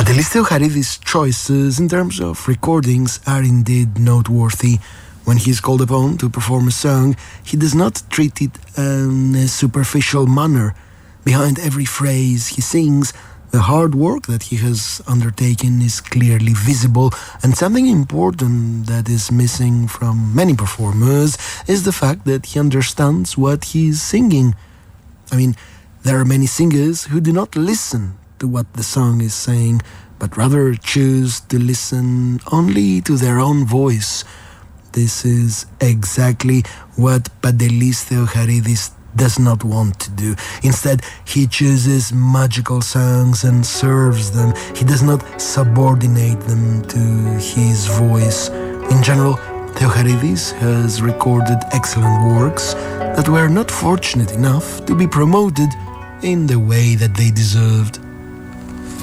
Pantelis Theocharidis' choices in terms of recordings are indeed noteworthy. When he is called upon to perform a song, he does not treat it in a superficial manner. Behind every phrase he sings, the hard work that he has undertaken is clearly visible, and something important that is missing from many performers is the fact that he understands what he is singing. I mean, there are many singers who do not listen to what the song is saying, but rather choose to listen only to their own voice. This is exactly what Pantelis Theocharidis does not want to do. Instead, he chooses magical songs and serves them. He does not subordinate them to his voice. In general, Theocharidis has recorded excellent works that were not fortunate enough to be promoted in the way that they deserved.